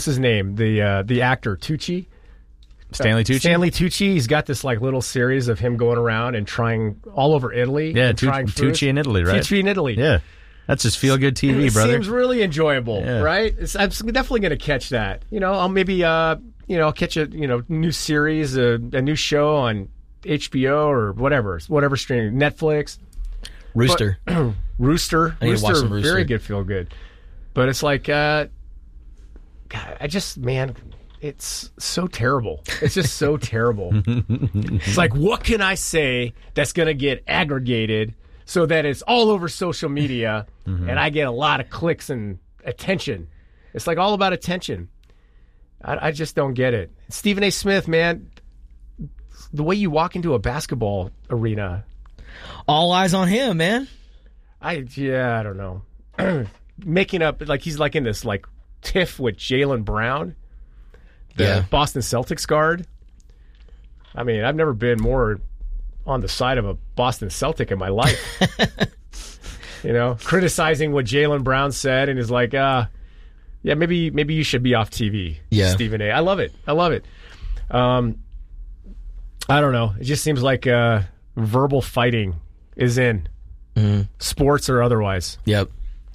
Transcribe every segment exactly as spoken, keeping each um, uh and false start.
his name? The uh, the actor Tucci. Stanley Tucci? Stanley Tucci. He's got this like little series of him going around and trying all over Italy. Yeah, and tu- trying foods. Tucci in Italy, right? Tucci in Italy. Yeah. That's just feel-good T V, it brother. It seems really enjoyable, yeah. right? It's, I'm definitely going to catch that. You know, I'll maybe, uh, you know, I'll catch a you know new series, a, a new show on H B O or whatever, whatever streaming, Netflix. Rooster. But, Rooster. I need Rooster, to watch some Rooster. Very good, feel good. But it's like, uh, God, I just, man, it's so terrible. It's just so terrible. It's like, what can I say that's going to get aggregated so that it's all over social media mm-hmm. and I get a lot of clicks and attention? It's like all about attention. I, I just don't get it. Stephen A. Smith, man, the way you walk into a basketball arena. All eyes on him, man. I yeah, I don't know. Making up like he's like in this like tiff with Jaylen Brown, the yeah. Boston Celtics guard. I mean, I've never been more on the side of a Boston Celtic in my life. You know, criticizing what Jaylen Brown said and is like, uh, yeah, maybe maybe you should be off T V, yeah. Stephen A. I love it. I love it. Um, I don't know. It just seems like uh, verbal fighting is in mm-hmm. sports or otherwise. Yep.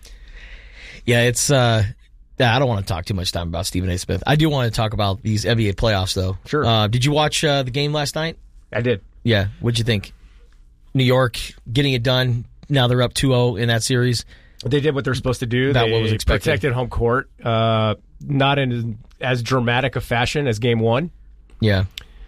Yeah, it's. Uh, I don't want to talk too much time about Stephen A. Smith. I do want to talk about these N B A playoffs, though. Sure. Uh, did you watch uh, the game last night? I did. Yeah. What'd you think? New York getting it done. Now they're up two oh in that series. They did what they're supposed to do. About they what was expected. Protected home court. Uh, not in as dramatic a fashion as game one. Yeah.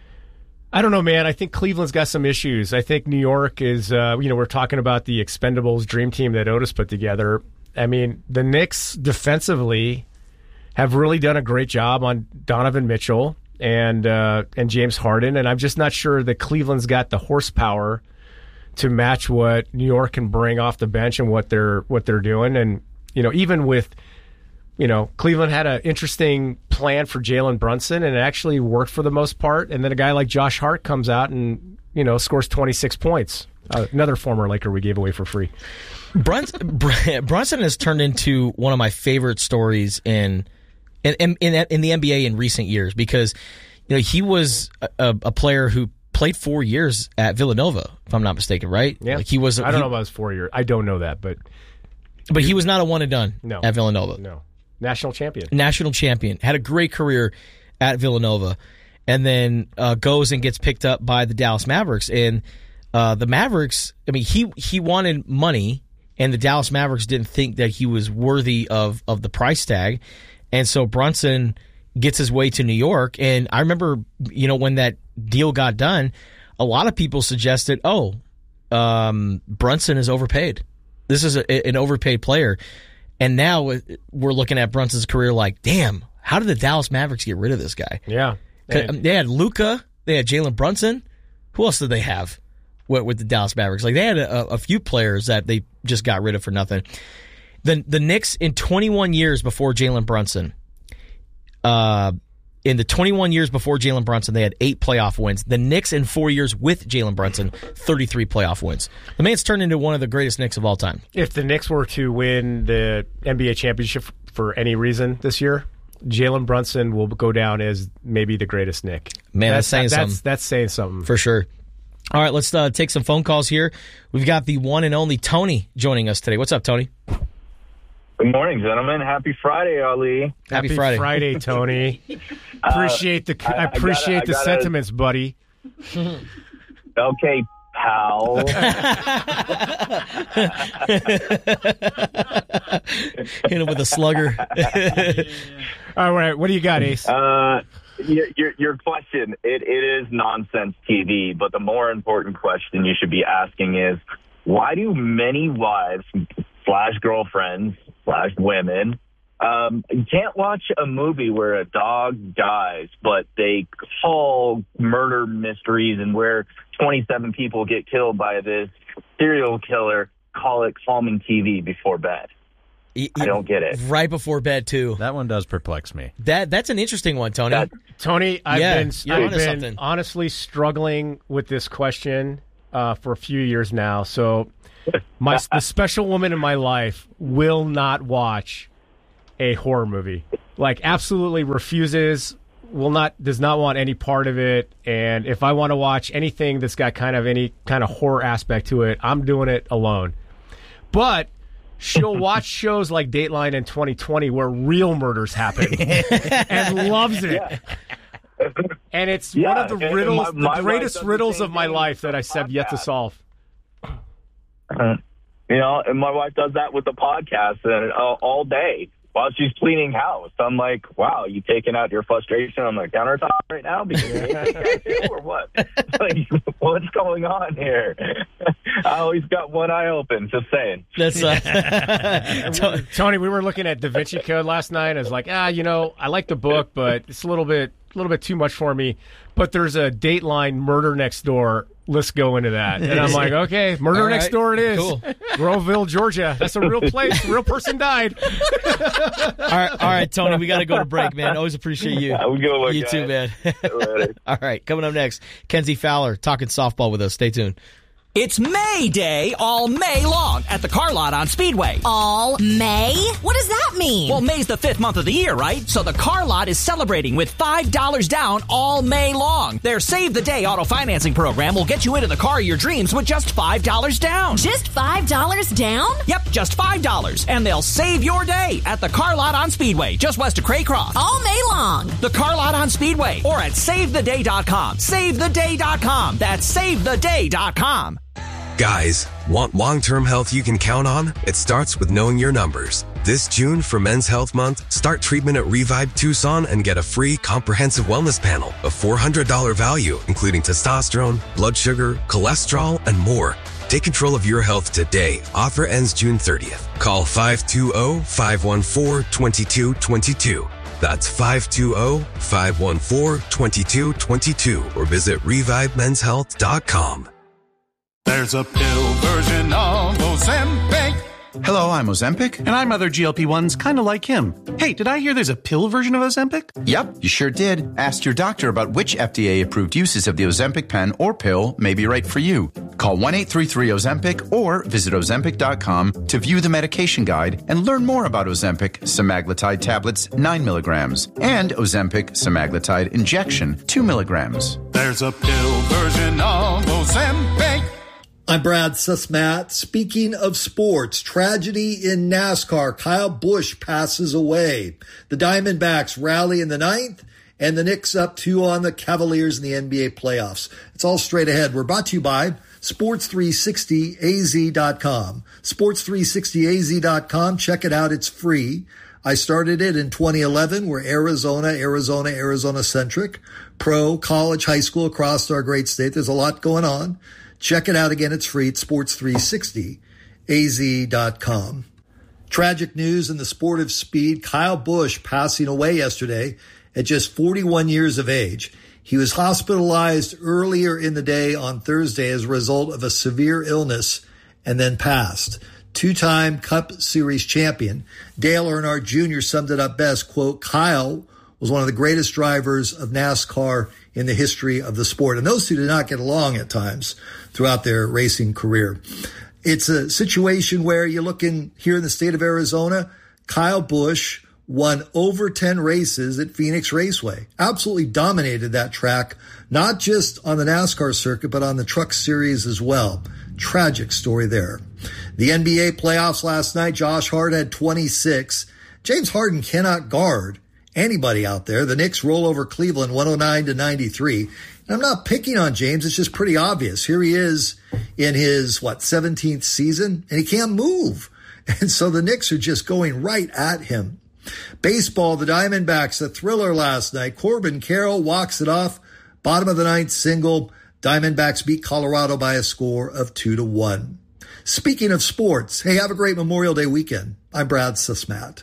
I don't know, man. I think Cleveland's got some issues. I think New York is, uh, you know, we're talking about the Expendables dream team that Otis put together. I mean, the Knicks defensively have really done a great job on Donovan Mitchell and uh, and James Harden, and I'm just not sure that Cleveland's got the horsepower to match what New York can bring off the bench and what they're what they're doing. And you know, even with you know, Cleveland had an interesting plan for Jalen Brunson, and it actually worked for the most part. And then a guy like Josh Hart comes out and you know scores twenty-six points. Uh, another former Laker we gave away for free. Brunson, Brunson has turned into one of my favorite stories in in, in in the N B A in recent years because you know he was a, a player who played four years at Villanova, if I'm not mistaken, right? Yeah, like he was. I don't he, know about his four years. I don't know that, but but he was not a one and done no, at Villanova. No, national champion, national champion, had a great career at Villanova, and then uh, goes and gets picked up by the Dallas Mavericks. And uh, the Mavericks, I mean, he he wanted money. And the Dallas Mavericks didn't think that he was worthy of, of the price tag. And so Brunson gets his way to New York. And I remember, you know, when that deal got done, a lot of people suggested, oh, um, Brunson is overpaid. This is a, an overpaid player. And now we're looking at Brunson's career like, damn, how did the Dallas Mavericks get rid of this guy? Yeah. And they had Luka. They had Jalen Brunson. Who else did they have? With, with the Dallas Mavericks, like they had a, a few players that they just got rid of for nothing. The the Knicks in twenty-one years before Jalen Brunson, uh, in the twenty-one years before Jalen Brunson, they had eight playoff wins. The Knicks in four years with Jalen Brunson, thirty-three playoff wins. The man's turned into one of the greatest Knicks of all time. If the Knicks were to win the N B A championship for any reason this year, Jalen Brunson will go down as maybe the greatest Knick. Man, that's, that's saying that's, something. That's saying something for sure. All right, let's uh, take some phone calls here. We've got the one and only Tony joining us today. What's up, Tony? Good morning, gentlemen. Happy Friday, Ali. Happy, Happy Friday, Friday, Tony. appreciate the I, I appreciate I gotta, the I gotta, sentiments, buddy. Okay, pal. Hit him with a slugger. All right, what do you got, Ace? Uh, your, your, your question, it, it is nonsense T V, but the more important question you should be asking is, why do many wives slash girlfriends slash women um, you can't watch a movie where a dog dies, but they call murder mysteries and where twenty-seven people get killed by this serial killer, call it calming T V before bed? I don't get it. Right before bed, too. That one does perplex me. That That's an interesting one, Tony. That, Tony, I've yeah, been, I've been honestly struggling with this question uh, for a few years now. So my the special woman in my life will not watch a horror movie. Like, absolutely refuses, will not, does not want any part of it. And if I want to watch anything that's got kind of any kind of horror aspect to it, I'm doing it alone. But she'll watch shows like Dateline and twenty twenty where real murders happen and loves it. Yeah. And it's yeah, one of the riddles, my, my the greatest riddles the of my life that I have yet to solve. Uh, you know, and my wife does that with the podcast and uh, all day while she's cleaning house. I'm like, wow, you taking out your frustration on the countertop right now because you hate it or what? Like, what's going on here? I always got one eye open, just saying. That's uh, Tony, we were looking at Da Vinci Code last night. I was like, ah, you know, I like the book, but it's a little bit a little bit too much for me. But there's a Dateline Murder Next Door. Let's go into that. And I'm like, okay, Murder right. Next Door it is. Cool. Groveville, Georgia. That's a real place. A real person died. all right, all right, Tony, we got to go to break, man. Always appreciate you. Yeah, go, you guys. too, man. All right, coming up next, Kenzie Fowler talking softball with us. Stay tuned. It's May Day all May long at the car lot on Speedway. All May? What does that mean? Well, May's the fifth month of the year, right? So the car lot is celebrating with five dollars down all May long. Their Save the Day auto financing program will get you into the car of your dreams with just five dollars down. Just five dollars down? Yep, just five dollars. And they'll save your day at the car lot on Speedway, just west of Craycroft. All May long. The car lot on Speedway or at save the day dot com. save the day dot com. That's save the day dot com. Guys, want long-term health you can count on? It starts with knowing your numbers. This June for Men's Health Month, start treatment at Revive Tucson and get a free comprehensive wellness panel of four hundred dollars value, including testosterone, blood sugar, cholesterol, and more. Take control of your health today. Offer ends June thirtieth. Call five two zero, five one four, two two two two. That's five two zero, five one four, two two two two or visit revive men's health dot com. There's a pill version of Ozempic. Hello, I'm Ozempic. And I'm other G L P ones kind of like him. Hey, did I hear there's a pill version of Ozempic? Yep, you sure did. Ask your doctor about which F D A-approved uses of the Ozempic pen or pill may be right for you. Call one eight three three Ozempic or visit ozempic dot com to view the medication guide and learn more about Ozempic semaglutide tablets nine milligrams and Ozempic semaglutide injection two milligrams. There's a pill version of Ozempic. I'm Brad Susmat. Speaking of sports, tragedy in NASCAR. Kyle Busch passes away. The Diamondbacks rally in the ninth, and the Knicks up two on the Cavaliers in the N B A playoffs. It's all straight ahead. We're brought to you by sports three sixty A Z dot com. sports three sixty A Z dot com. Check it out. It's free. I started it in twenty eleven. We're Arizona, Arizona, Arizona-centric. Pro, college, high school across our great state. There's a lot going on. Check it out again. It's free at sports three sixty A Z dot com. Tragic news in the sport of speed. Kyle Busch passing away yesterday at just forty-one years of age. He was hospitalized earlier in the day on Thursday as a result of a severe illness and then passed. Two-time Cup Series champion Dale Earnhardt Junior summed it up best, quote, Kyle was one of the greatest drivers of NASCAR in the history of the sport. And those two did not get along at times throughout their racing career. It's a situation where you're looking here in the state of Arizona, Kyle Busch won over ten races at Phoenix Raceway. Absolutely dominated that track, not just on the NASCAR circuit, but on the Truck Series as well. Tragic story there. The N B A playoffs last night, Josh Hart had twenty-six. James Harden cannot guard anybody out there. The Knicks roll over Cleveland one oh nine to ninety-three. And I'm not picking on James. It's just pretty obvious. Here he is in his, what, seventeenth season, and he can't move. And so the Knicks are just going right at him. Baseball, the Diamondbacks, a thriller last night. Corbin Carroll walks it off. Bottom of the ninth single. Diamondbacks beat Colorado by a score of two to one. Speaking of sports, hey, have a great Memorial Day weekend. I'm Brad Susmat.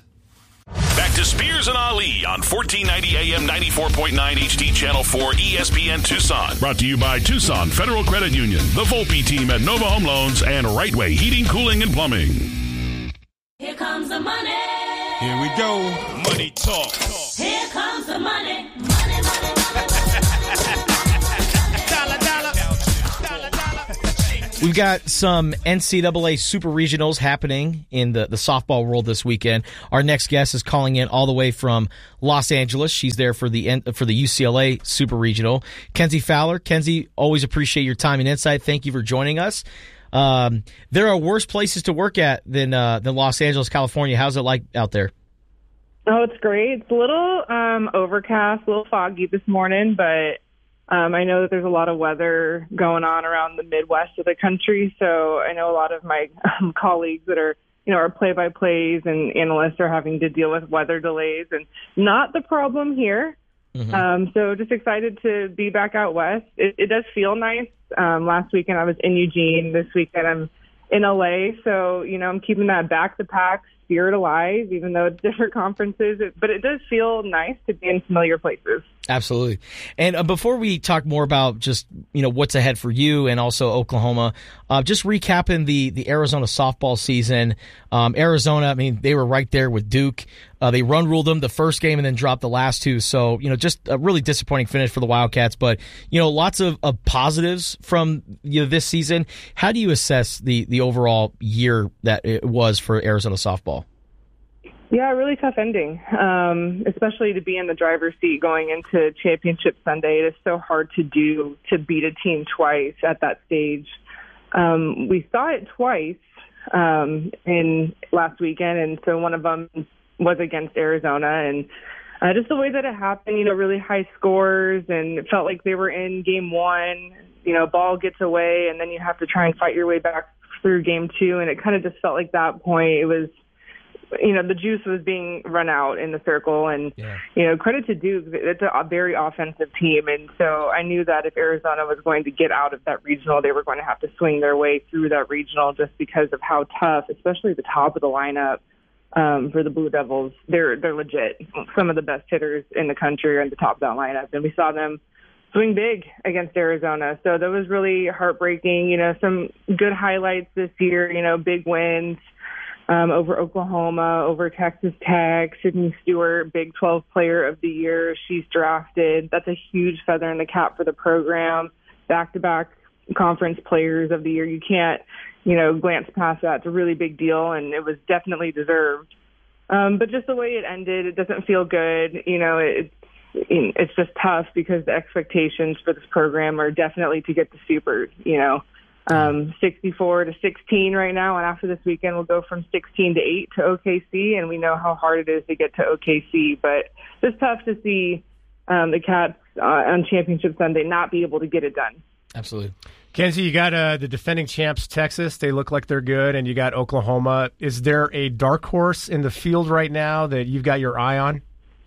Back to Spears and Ali on fourteen ninety A M ninety-four point nine H D Channel four E S P N Tucson. Brought to you by Tucson Federal Credit Union, the Volpe team at Nova Home Loans, and Rightway Heating, Cooling, and Plumbing. Here comes the money. Here we go. Money talk. Here comes the money. Money, money, money, money, money. Dollar, dollar. Dollar, dollar. We've got some N C double A Super Regionals happening in the, the softball world this weekend. Our next guest is calling in all the way from Los Angeles. She's there for the for the U C L A Super Regional. Kenzie Fowler. Kenzie, always appreciate your time and insight. Thank you for joining us. Um, there are worse places to work at than uh, than Los Angeles, California. How's it like out there? Oh, it's great. It's a little um, overcast, a little foggy this morning, but Um, I know that there's a lot of weather going on around the Midwest of the country, so I know a lot of my um, colleagues that are, you know, our play-by-plays and analysts are having to deal with weather delays, and not the problem here. Mm-hmm. Um, so just excited to be back out west. It, it does feel nice. Um, last weekend I was in Eugene. This weekend I'm in L A, so, you know, I'm keeping that back-to-pack spirit alive, even though it's different conferences. It, but it does feel nice to be in familiar places. Absolutely. And uh, before we talk more about just, you know, what's ahead for you and also Oklahoma, uh, just recapping the, the Arizona softball season. Um, Arizona, I mean, they were right there with Duke. Uh, they run ruled them the first game and then dropped the last two. So, you know, just a really disappointing finish for the Wildcats. But, you know, lots of, of positives from, you know, this season. How do you assess the, the overall year that it was for Arizona softball? Yeah, really tough ending, um, especially to be in the driver's seat going into Championship Sunday. It is so hard to do, to beat a team twice at that stage. Um, we saw it twice um, in last weekend, and so one of them was against Arizona. And uh, just the way that it happened, you know, really high scores, and it felt like they were in game one. You know, ball gets away, and then you have to try and fight your way back through game two, and it kind of just felt like that point it was, you know, the juice was being run out in the circle. And, yeah. you know, credit to Duke, it's a very offensive team. And so I knew that if Arizona was going to get out of that regional, they were going to have to swing their way through that regional just because of how tough, especially the top of the lineup um, for the Blue Devils. They're, they're legit. Some of the best hitters in the country are in the top of that lineup. And we saw them swing big against Arizona. So that was really heartbreaking. You know, some good highlights this year, you know, big wins. Um, over Oklahoma, over Texas Tech, Sydney Stewart, Big twelve Player of the Year. She's drafted. That's a huge feather in the cap for the program. Back-to-back conference players of the year. You can't, you know, glance past that. It's a really big deal, and it was definitely deserved. Um, but just the way it ended, it doesn't feel good. You know, it's it's just tough because the expectations for this program are definitely to get the Super, you know. Um, sixty-four to sixteen right now, and after this weekend we'll go from sixteen to eight to O K C, and we know how hard it is to get to O K C, but it's tough to see um, the Cats uh, on Championship Sunday not be able to get it done. Absolutely. Kenzie, you got uh, the defending champs Texas. They look like they're good, and you got Oklahoma. Is there a dark horse in the field right now that you've got your eye on?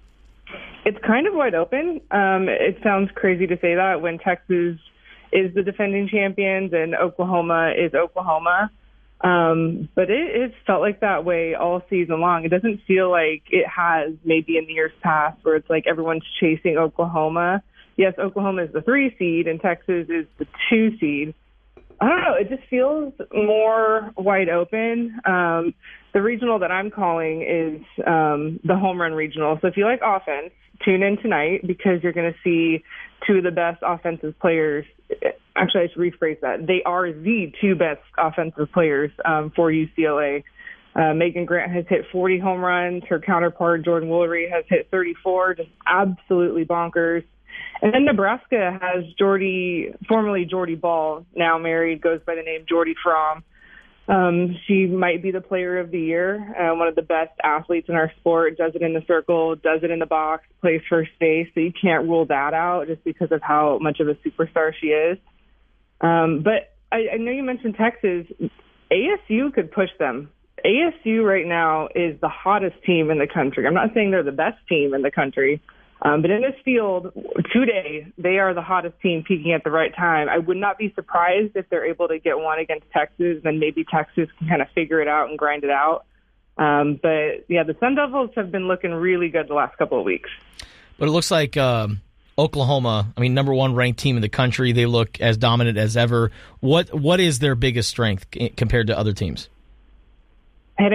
It's kind of wide open. Um, it sounds crazy to say that when Texas is the defending champions and Oklahoma is Oklahoma. Um, but it, it felt like that way all season long. It doesn't feel like it has maybe in the years past where it's like everyone's chasing Oklahoma. Yes, Oklahoma is the three seed and Texas is the two seed. I don't know. It just feels more wide open. Um, the regional that I'm calling is um, the home run regional. So if you like offense, tune in tonight because you're going to see two of the best offensive players. Actually, I should rephrase that. They are the two best offensive players um, for U C L A. Uh, Megan Grant has hit forty home runs. Her counterpart, Jordan Woolery, has hit thirty-four, just absolutely bonkers. And then Nebraska has Jordy, formerly Jordy Ball, now married, goes by the name Jordy Fromm. Um, she might be the player of the year, uh, one of the best athletes in our sport, does it in the circle, does it in the box, plays first base, so you can't rule that out just because of how much of a superstar she is. Um, but I, I know you mentioned Texas. A S U could push them. A S U right now is the hottest team in the country. I'm not saying they're the best team in the country, um, but in this field today, they are the hottest team peaking at the right time. I would not be surprised if they're able to get one against Texas, then maybe Texas can kind of figure it out and grind it out. Um, but, yeah, the Sun Devils have been looking really good the last couple of weeks. But it looks like um, Oklahoma, I mean, number one ranked team in the country, they look as dominant as ever. What What is their biggest strength compared to other teams? Hitting.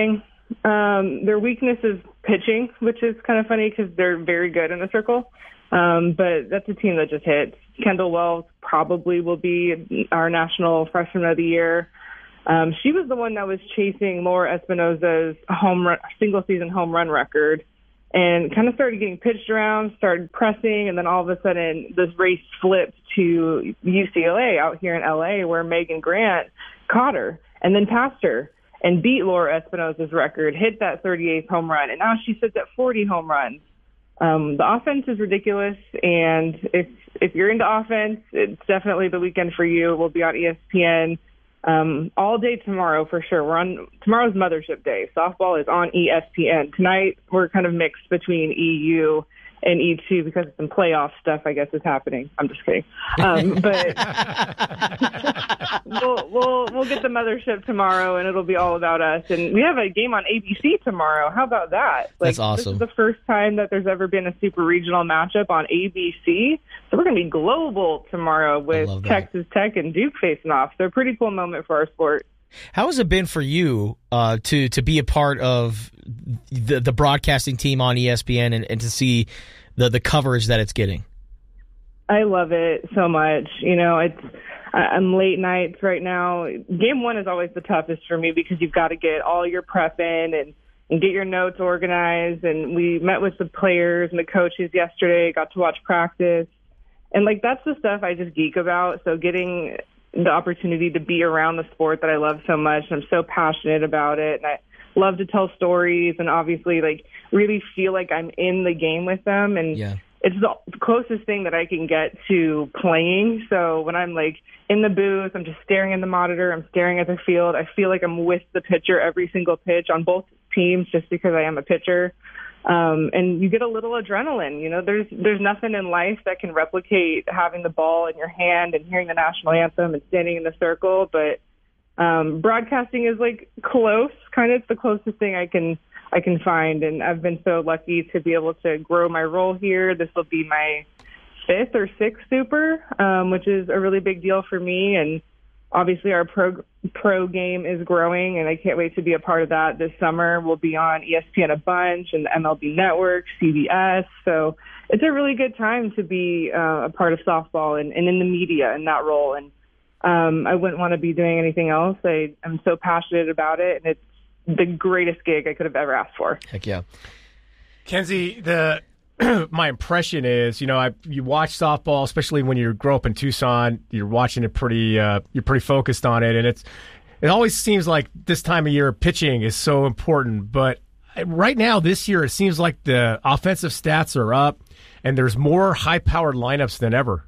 Um, their weakness is pitching, which is kind of funny because they're very good in the circle. Um, but that's a team that just hits. Kendall Wells probably will be our national freshman of the year. Um, she was the one that was chasing Laura Espinoza's home run, single season home run record, and kind of started getting pitched around, started pressing, and then all of a sudden this race flipped to U C L A out here in L A, where Megan Grant caught her and then passed her and beat Laura Espinoza's record, hit that thirty-eighth home run, and now she sits at forty home runs. Um, the offense is ridiculous, and if if you're into offense, it's definitely the weekend for you. We'll be on E S P N um, all day tomorrow for sure. We're on tomorrow's Mothership Day. Softball is on E S P N tonight. We're kind of mixed between E U and E two because some playoff stuff, I guess, is happening. I'm just kidding, um, but we'll we'll we'll get the Mothership tomorrow, and it'll be all about us. And we have a game on A B C tomorrow. How about that? Like, that's awesome. This is the first time that there's ever been a super regional matchup on A B C. So we're going to be global tomorrow with Texas Tech and Duke facing off. So a pretty cool moment for our sport. How has it been for you uh, to to be a part of the the broadcasting team on E S P N and, and to see the the coverage that it's getting? I love it so much. You know, it's I'm late nights right now. Game one is always the toughest for me because you've got to get all your prep in and, and get your notes organized. And we met with the players and the coaches yesterday, got to watch practice. And, like, that's the stuff I just geek about. So getting the opportunity to be around the sport that I love so much, and I'm so passionate about it. And I love to tell stories and obviously, like, really feel like I'm in the game with them. And yeah. It's the closest thing that I can get to playing. So when I'm, like, in the booth, I'm just staring in the monitor, I'm staring at the field. I feel like I'm with the pitcher every single pitch on both teams just because I am a pitcher. Um, and you get a little adrenaline. You know, there's there's nothing in life that can replicate having the ball in your hand and hearing the national anthem and standing in the circle. But um, broadcasting is, like, close, kind of. It's the closest thing I can I can find, and I've been so lucky to be able to grow my role here. This will be my fifth or sixth super, um, which is a really big deal for me, and obviously our pro pro game is growing, and I can't wait to be a part of that this summer. We'll be on E S P N a bunch and the M L B Network, C B S, so it's a really good time to be uh, a part of softball and, and in the media in that role, and um, I wouldn't want to be doing anything else. I, I'm so passionate about it, and it's the greatest gig I could have ever asked for. Heck yeah. Kenzie, the my impression is, you know, I you watch softball, especially when you grow up in Tucson, you're watching it pretty, uh, you're pretty focused on it, and it's it always seems like this time of year pitching is so important. But right now, this year, it seems like the offensive stats are up, and there's more high-powered lineups than ever.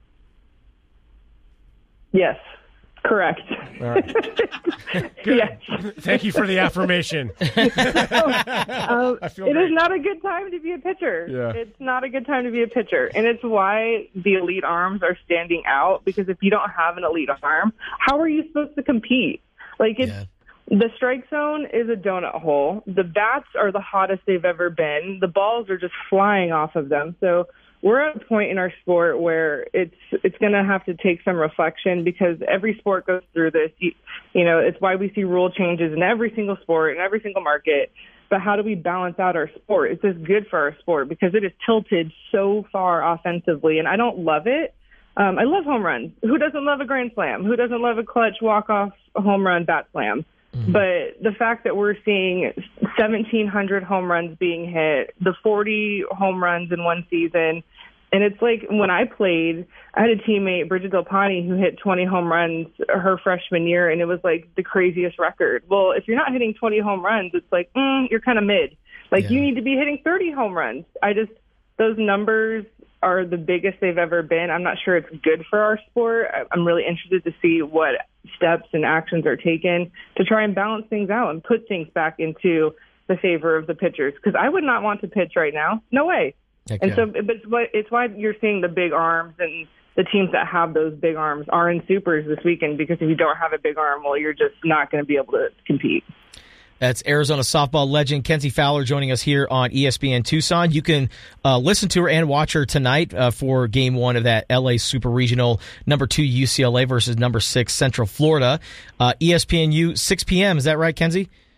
Yes. Correct. All right. Yes. Thank you for the affirmation. um, I feel it great. is not a good time to be a pitcher. Yeah. It's not a good time to be a pitcher. And it's why the elite arms are standing out, because if you don't have an elite arm, how are you supposed to compete? Like, it's, Yeah. the strike zone is a donut hole. The bats are the hottest they've ever been. The balls are just flying off of them. So we're at a point in our sport where it's it's going to have to take some reflection, because every sport goes through this. You, you know, it's why we see rule changes in every single sport, in every single market. But how do we balance out our sport? It's just good for our sport because it is tilted so far offensively, and I don't love it. Um, I love home runs. Who doesn't love a grand slam? Who doesn't love a clutch walk-off home run bat slam? Mm-hmm. But the fact that we're seeing seventeen hundred home runs being hit, the forty home runs in one season, and it's like when I played, I had a teammate, Bridget Delpani, who hit twenty home runs her freshman year, and it was like the craziest record. Well, if you're not hitting twenty home runs, it's like, mm, you're kind of mid. Like, yeah. You need to be hitting thirty home runs. I just, those numbers are the biggest they've ever been. I'm not sure it's good for our sport. I'm really interested to see what steps and actions are taken to try and balance things out and put things back into the favor of the pitchers. Because I would not want to pitch right now. No way. Heck and yeah. so but it's why, it's why you're seeing the big arms, and the teams that have those big arms are in supers this weekend, because if you don't have a big arm, well, you're just not going to be able to compete. That's Arizona softball legend Kenzie Fowler joining us here on E S P N Tucson. You can uh, listen to her and watch her tonight uh, for game one of that L A Super Regional, number two U C L A versus number six Central Florida. Uh, E S P N U, six p.m. Is that right, Kenzie?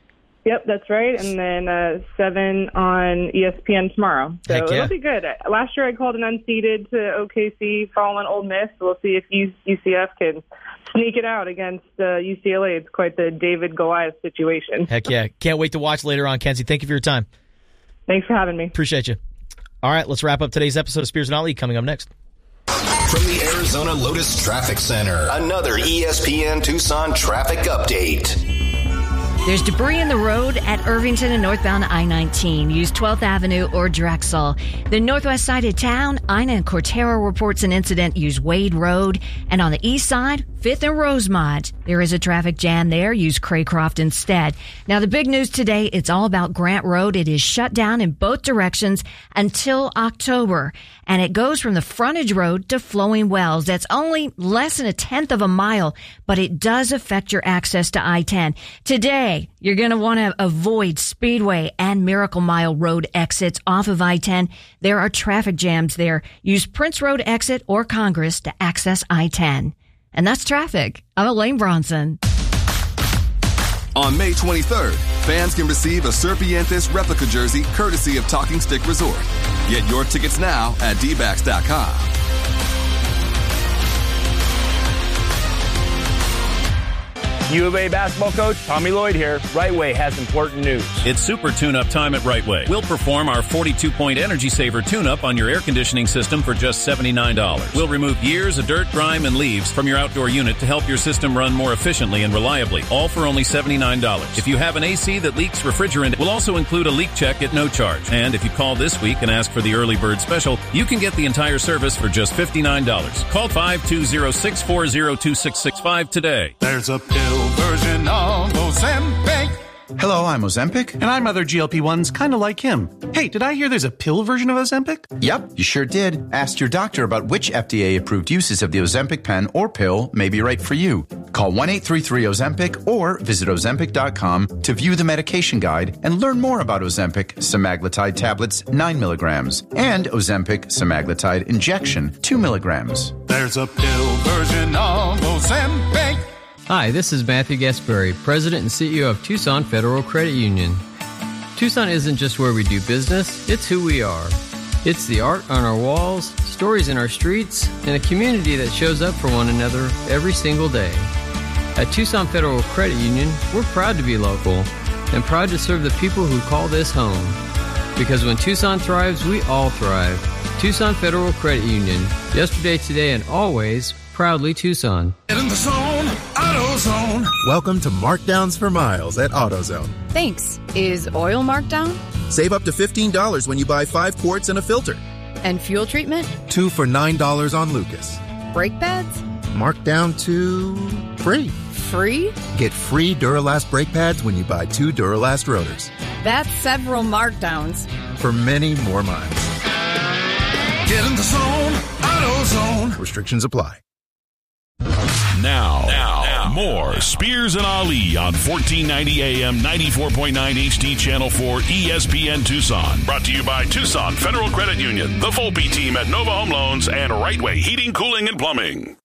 Yep, that's right. And then uh, seven on E S P N tomorrow. So Heck yeah. it'll be good. Last year I called an unseeded to O K C following Ole Miss. We'll see if U C F can sneak it out against uh, U C L A. It's quite the David Goliath situation. Heck yeah. Can't wait to watch later on, Kenzie. Thank you for your time. Thanks for having me. Appreciate you. All right, let's wrap up today's episode of Spears and Ali coming up next. From the Arizona Lotus Traffic Center, another E S P N Tucson traffic update. There's debris in the road at Irvington and northbound I nineteen. Use twelfth Avenue or Drexel. The northwest side of town, Ina and Cortero reports an incident. Use Wade Road. And on the east side, fifth and Rosemont. There is a traffic jam there. Use Craycroft instead. Now, the big news today, it's all about Grant Road. It is shut down in both directions until October. And it goes from the frontage road to Flowing Wells. That's only less than a tenth of a mile, but it does affect your access to I ten. Today, you're going to want to avoid Speedway and Miracle Mile Road exits off of I ten. There are traffic jams there. Use Prince Road exit or Congress to access I ten. And that's traffic. I'm Elaine Bronson. On May twenty-third, fans can receive a Serpientes replica jersey courtesy of Talking Stick Resort. Get your tickets now at D backs dot com. U of A basketball coach Tommy Lloyd here. Right Way has important news. It's super tune-up time at Right Way. We'll perform our forty-two point Energy Saver tune-up on your air conditioning system for just seventy-nine dollars. We'll remove years of dirt, grime, and leaves from your outdoor unit to help your system run more efficiently and reliably, all for only seventy-nine dollars. If you have an A C that leaks refrigerant, we'll also include a leak check at no charge. And if you call this week and ask for the early bird special, you can get the entire service for just fifty-nine dollars. Call five two zero, six four zero, two six six five today. There's a pill version of Ozempic. Hello, I'm Ozempic. And I'm other G L P ones kind of like him. Hey, did I hear there's a pill version of Ozempic? Yep, you sure did. Ask your doctor about which F D A-approved uses of the Ozempic pen or pill may be right for you. Call one eight three three Ozempic or visit Ozempic dot com to view the medication guide and learn more about Ozempic semaglutide tablets nine milligrams and Ozempic semaglutide injection two milligrams. There's a pill version of Ozempic. Hi, this is Matthew Gasbury, President and C E O of Tucson Federal Credit Union. Tucson isn't just where we do business, it's who we are. It's the art on our walls, stories in our streets, and a community that shows up for one another every single day. At Tucson Federal Credit Union, we're proud to be local and proud to serve the people who call this home. Because when Tucson thrives, we all thrive. Tucson Federal Credit Union. Yesterday, today, and always, proudly Tucson. Get in the zone, AutoZone. Welcome to Markdowns for Miles at AutoZone. Thanks. Is oil marked down? Save up to fifteen dollars when you buy five quarts and a filter. And fuel treatment? Two for nine dollars on Lucas. Brake pads? Marked down to free. Free? Get free Duralast brake pads when you buy two Duralast rotors. That's several markdowns. For many more miles. Get in the zone, AutoZone. Restrictions apply. Now, now, now, more Spears and Ali on fourteen ninety A M, ninety-four point nine H D Channel four E S P N Tucson. Brought to you by Tucson Federal Credit Union, the Volpe team at Nova Home Loans, and Right Way Heating, Cooling, and Plumbing.